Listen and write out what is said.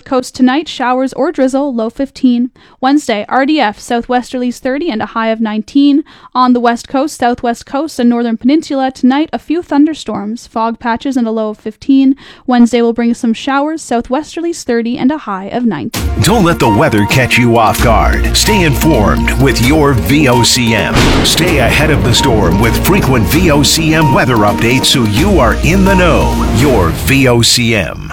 Coast tonight, showers or drizzle, low 15. Wednesday, RDF, southwesterlies 30 and a high of 19. On the West Coast, Southwest Coast, and Northern Peninsula, tonight a few thunderstorms, fog patches and a low of 15. Wednesday will bring some showers, southwesterlies 30 and a high of 19. Don't let the weather catch you off guard. Stay informed with your VOCM. Stay ahead of the storm with frequent VOCM weather updates so you are in the know. Your VOCM.